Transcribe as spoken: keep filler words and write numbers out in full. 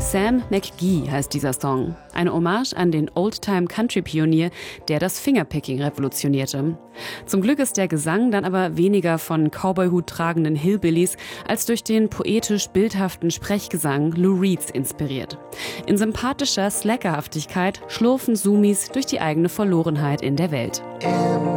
Sam McGee heißt dieser Song. Eine Hommage an den Oldtime-Country-Pionier, der das Fingerpicking revolutionierte. Zum Glück ist der Gesang dann aber weniger von Cowboyhut tragenden Hillbillies als durch den poetisch-bildhaften Sprechgesang Lou Reeds inspiriert. In sympathischer Slackerhaftigkeit schlurfen Sumis durch die eigene Verlorenheit in der Welt.